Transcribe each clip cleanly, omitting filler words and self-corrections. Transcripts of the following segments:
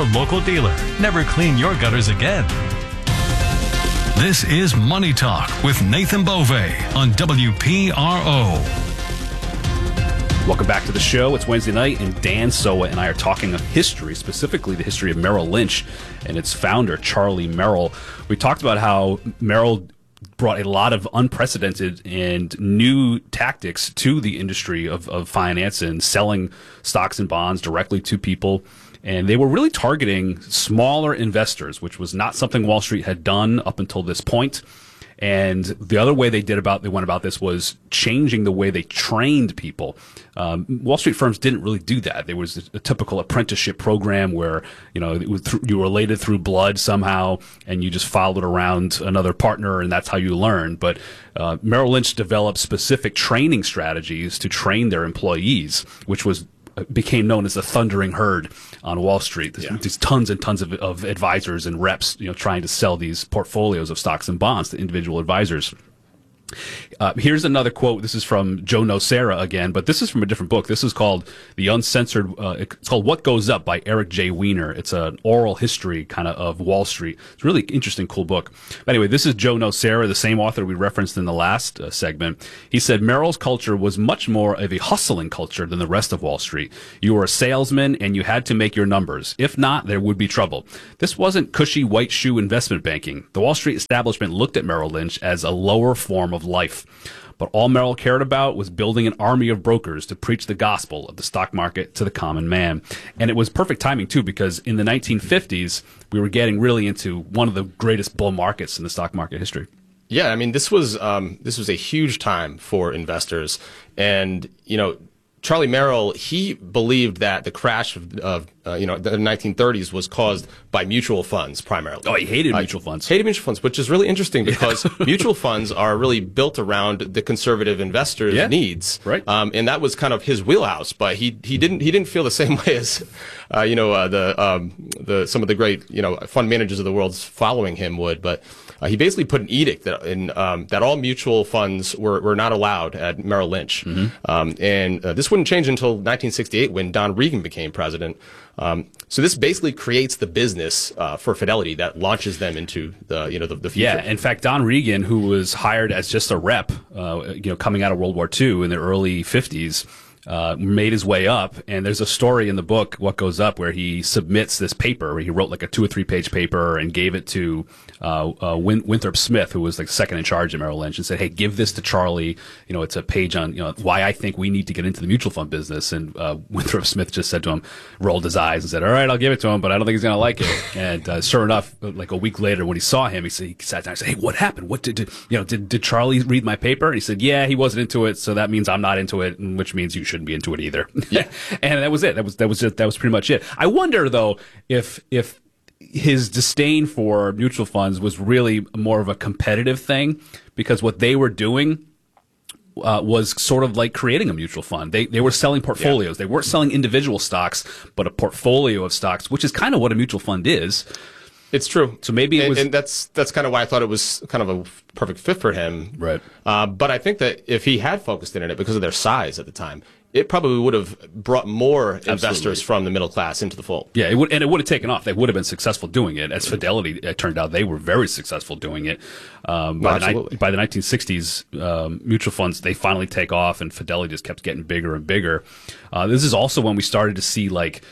your local dealer. Never clean your gutters again. This is Money Talk with Nathan Bove on WPRO. Welcome back to the show. It's Wednesday night, and Dan Soa and I are talking of history, specifically the history of Merrill Lynch and its founder, Charlie Merrill. We talked about how Merrill brought a lot of unprecedented and new tactics to the industry of finance and selling stocks and bonds directly to people. And they were really targeting smaller investors, which was not something Wall Street had done up until this point. And the other way they went about this was changing the way they trained people. Wall Street firms didn't really do that. There was a typical apprenticeship program where, you were related through blood somehow, and you just followed around another partner, and that's how you learn. But Merrill Lynch developed specific training strategies to train their employees, which became known as the thundering herd on Wall Street. There's tons and tons of advisors and reps, trying to sell these portfolios of stocks and bonds to individual advisors. Here's another quote. This is from Joe Nocera again, but this is from a different book. This is called The Uncensored, it's called What Goes Up by Eric J. Weiner. It's an oral history kind of Wall Street. It's a really interesting, cool book. But anyway, this is Joe Nocera, the same author we referenced in the last segment. He said, Merrill's culture was much more of a hustling culture than the rest of Wall Street. You were a salesman and you had to make your numbers. If not, there would be trouble. This wasn't cushy white shoe investment banking. The Wall Street establishment looked at Merrill Lynch as a lower form of life. But all Merrill cared about was building an army of brokers to preach the gospel of the stock market to the common man. And it was perfect timing, too, because in the 1950s, we were getting really into one of the greatest bull markets in the stock market history. Yeah, I mean, this was a huge time for investors. And, Charlie Merrill, he believed that the crash of the 1930s was caused by mutual funds primarily. Oh, he hated mutual funds. Hated mutual funds, which is really interesting because mutual funds are really built around the conservative investors' needs, right? And that was kind of his wheelhouse. But he didn't feel the same way as some of the great fund managers of the world following him would. But he basically put an edict that all mutual funds were not allowed at Merrill Lynch, and this wouldn't change until 1968 when Don Regan became president. So this basically creates the business for Fidelity that launches them into the future. Yeah, in fact, Don Regan, who was hired as just a rep, coming out of World War II in the early 50s, made his way up, and there's a story in the book, What Goes Up, where he submits this paper, where he wrote like a 2 or 3 page paper and gave it to Winthrop Smith, who was like second in charge at Merrill Lynch, and said, hey, give this to Charlie. It's a page on why I think we need to get into the mutual fund business. And Winthrop Smith just said to him, rolled his eyes and said, all right, I'll give it to him, but I don't think he's going to like it. And sure enough, like a week later when he saw him, he sat down and said, hey, what happened? What did Charlie read my paper? And he said, yeah, he wasn't into it, so that means I'm not into it, which means you shouldn't be into it either. Yeah. And that was it. That was pretty much it. I wonder though if his disdain for mutual funds was really more of a competitive thing, because what they were doing was sort of like creating a mutual fund. They were selling portfolios. Yeah. They weren't selling individual stocks, but a portfolio of stocks, which is kind of what a mutual fund is. It's true. So maybe it was, and that's kind of why I thought it was kind of a perfect fit for him. Right. But I think that if he had focused in on it because of their size at the time, it probably would have brought more investors from the middle class into the fold. Yeah, it would have taken off. They would have been successful doing it. As Fidelity, it turned out, they were very successful doing it. By the 1960s, mutual funds, they finally take off, and Fidelity just kept getting bigger and bigger. This is also when we started to see like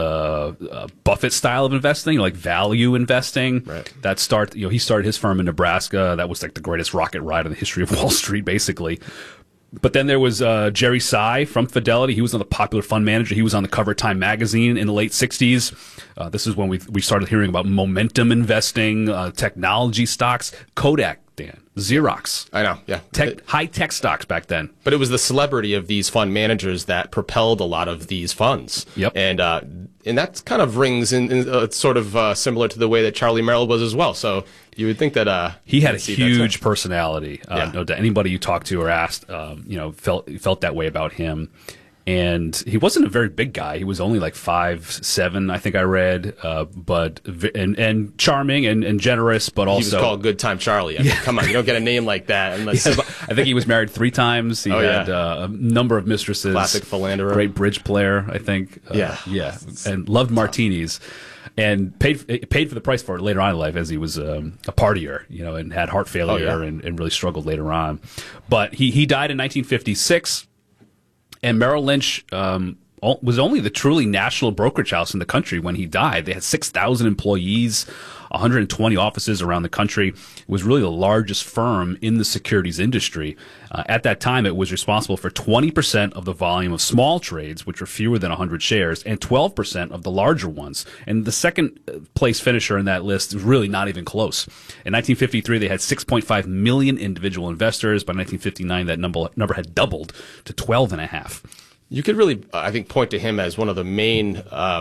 the Buffett style of investing, like value investing. Right. He started his firm in Nebraska. That was like the greatest rocket ride in the history of Wall Street, basically. But then there was Jerry Tsai from Fidelity. He was on the Popular Fund Manager. He was on the cover of Time magazine in the late 60s. This is when we started hearing about momentum investing, technology stocks, Kodak, Dan, Xerox. I know, yeah. High-tech stocks back then. But it was the celebrity of these fund managers that propelled a lot of these funds. Yep. And that kind of rings in sort of similar to the way that Charlie Merrill was as well. So you would think that he had a huge personality. Yeah. No doubt. Anybody you talked to or asked, felt that way about him. And he wasn't a very big guy. He was only like 5'7", I think I read, but and charming and generous, but also... He was called Good Time Charlie. I mean, come on, you don't get a name like that unless... I think he was married 3 times. He had a number of mistresses. Classic philanderer. Great bridge player, I think. Yeah, and loved martinis. And paid for the price for it later on in life, as he was a partier, and had heart failure and really struggled later on. But he died in 1956. And Merrill Lynch was only the truly national brokerage house in the country when he died. They had 6,000 employees, 120 offices around the country. It was really the largest firm in the securities industry. At that time, it was responsible for 20% of the volume of small trades, which were fewer than 100 shares, and 12% of the larger ones. And the second place finisher in that list was really not even close. In 1953, they had 6.5 million individual investors. By 1959, that number had doubled to 12.5. You could really, I think, point to him as one of the main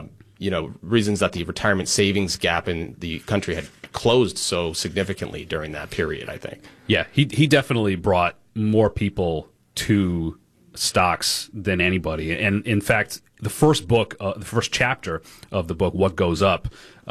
reasons that the retirement savings gap in the country had closed so significantly during that period, I think. Yeah, he definitely brought more people to stocks than anybody. And in fact, the first chapter of the book, What Goes Up,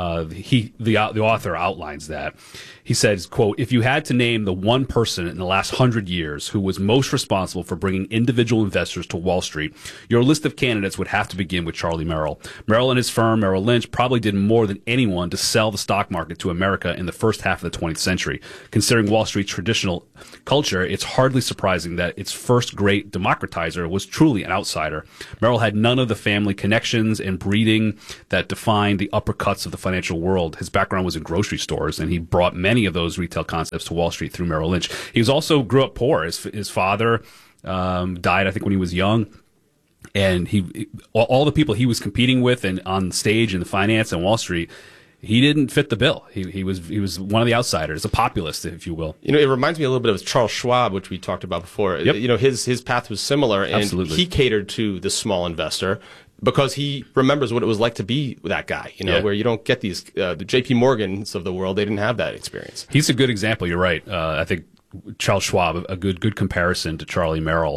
the author outlines that. He says, quote, "If you had to name the one person in the last 100 years who was most responsible for bringing individual investors to Wall Street, your list of candidates would have to begin with Charlie Merrill. Merrill and his firm, Merrill Lynch, probably did more than anyone to sell the stock market to America in the first half of the 20th century. Considering Wall Street's traditional culture, it's hardly surprising that its first great democratizer was truly an outsider. Merrill had none of the family connections and breeding that defined the upper cuts of the financial world. His background was in grocery stores, and he brought many of those retail concepts to Wall Street through Merrill Lynch. He was also grew up poor. His father died, I think, when he was young. And all the people he was competing with and on stage in the finance and Wall Street, he didn't fit the bill. He was one of the outsiders, a populist, if you will. It reminds me a little bit of Charles Schwab, which we talked about before. Yep. His path was similar, and Absolutely. He catered to the small investor because he remembers what it was like to be that guy, where you don't get these, the JP Morgans of the world, they didn't have that experience. He's a good example. You're right. I think Charles Schwab, a good comparison to Charlie Merrill.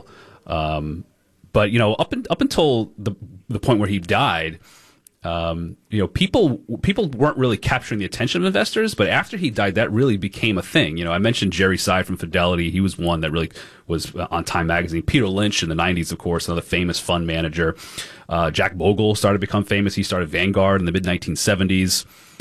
But, up until the point where he died, people weren't really capturing the attention of investors, but after he died, that really became a thing. I mentioned Jerry Tsai from Fidelity. He was one that really was on Time Magazine. Peter Lynch in the 90s, of course, another famous fund manager. Jack Bogle started to become famous. He started Vanguard in the mid-1970s.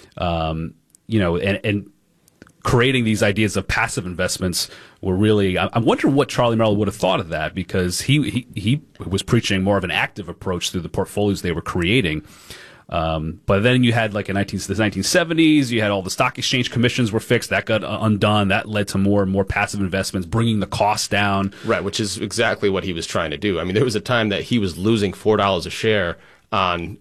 And creating these ideas of passive investments were really, I'm wondering what Charlie Merrill would have thought of that, because he was preaching more of an active approach through the portfolios they were creating. But then you had the 1970s, you had all the stock exchange commissions were fixed. That got undone. That led to more and more passive investments, bringing the costs down. Right, which is exactly what he was trying to do. I mean, there was a time that he was losing $4 a share on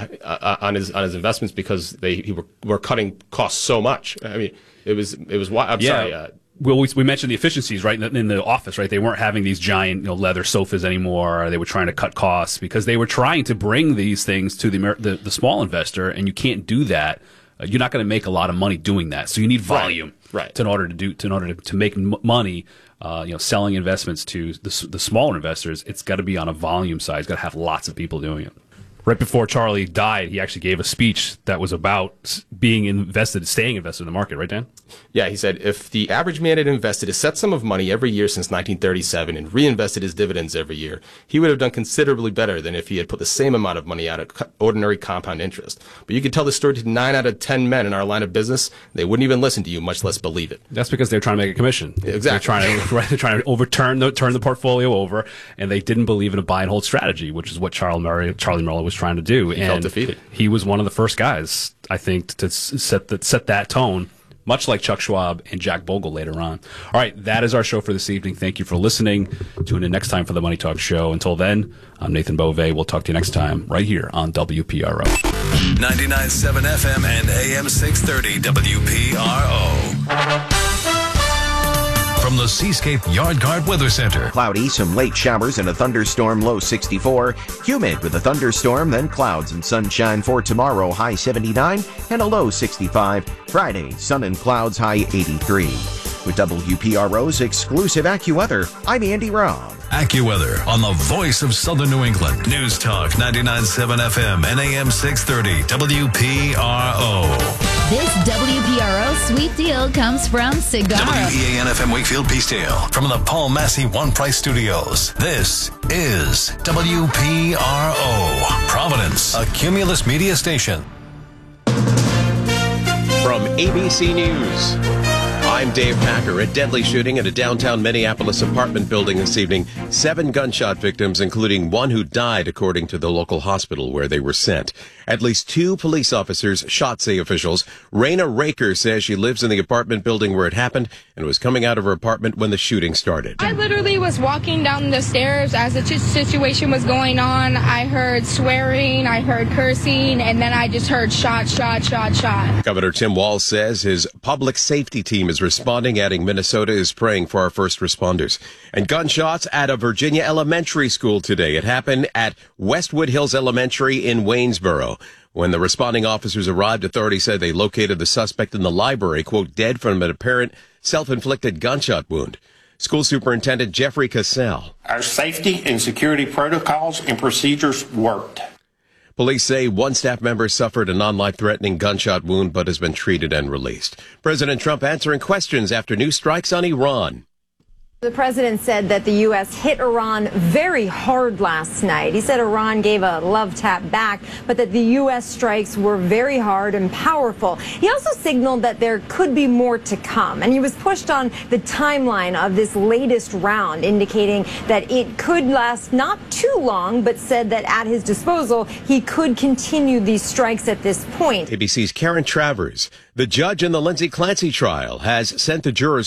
his investments because they were cutting costs so much. I mean, it was. Sorry. Well, we mentioned the efficiencies, right, in the office, right? They weren't having these giant, leather sofas anymore. They were trying to cut costs because they were trying to bring these things to the small investor, and you can't do that. You're not going to make a lot of money doing that. So you need volume, right. in order to make money. Selling investments to the smaller investors, it's got to be on a volume side. It's got to have lots of people doing it. Right before Charlie died, he actually gave a speech that was about staying invested in the market, right, Dan? Yeah, he said, if the average man had invested a set sum of money every year since 1937 and reinvested his dividends every year, he would have done considerably better than if he had put the same amount of money out at ordinary compound interest. But you could tell this story to 9 out of 10 men in our line of business. They wouldn't even listen to you, much less believe it. That's because they're trying to make a commission. Exactly. They're trying to turn the portfolio over, and they didn't believe in a buy and hold strategy, which is what Charlie Merrill was trying to do. He felt defeated. He was one of the first guys, I think, to set that tone, much like Chuck Schwab and Jack Bogle later on. All right, that is our show for this evening. Thank you for listening. Tune in next time for the Money Talk Show. Until then, I'm Nathan Beauvais. We'll talk to you next time right here on WPRO. 99.7 FM and AM 630 WPRO. From the Seascape Yard Guard Weather Center. Cloudy, some late showers and a thunderstorm, low 64. Humid with a thunderstorm, then clouds and sunshine for tomorrow, high 79 and a low 65. Friday, sun and clouds, high 83. With WPRO's exclusive AccuWeather, I'm Andy Robb. AccuWeather on the voice of Southern New England. News Talk 99.7 FM and AM 630 WPRO. This WPRO sweet deal comes from Cigar. WEAN FM Wakefield Peacedale from the Paul Massey One Price Studios. This is WPRO, Providence, a Cumulus media station. From ABC News, I'm Dave Packer. A deadly shooting at a downtown Minneapolis apartment building this evening. 7 gunshot victims, including one who died, according to the local hospital where they were sent. At least 2 police officers shot, say officials. Raina Raker says she lives in the apartment building where it happened and was coming out of her apartment when the shooting started. I literally was walking down the stairs as the situation was going on. I heard swearing, I heard cursing, and then I just heard shot, shot, shot, shot. Governor Tim Walz says his public safety team is responding, adding Minnesota is praying for our first responders. And gunshots at a Virginia elementary school today. It happened at Westwood Hills Elementary in Waynesboro. When the responding officers arrived, authorities said they located the suspect in the library, quote, dead from an apparent self-inflicted gunshot wound. School Superintendent Jeffrey Cassell. Our safety and security protocols and procedures worked. Police say one staff member suffered a non-life-threatening gunshot wound but has been treated and released. President Trump answering questions after new strikes on Iran. The president said that the U.S. hit Iran very hard last night. He said Iran gave a love tap back, but that the U.S. strikes were very hard and powerful. He also signaled that there could be more to come, and he was pushed on the timeline of this latest round, indicating that it could last not too long, but said that at his disposal, he could continue these strikes at this point. ABC's Karen Travers. The judge in the Lindsay Clancy trial has sent the jurors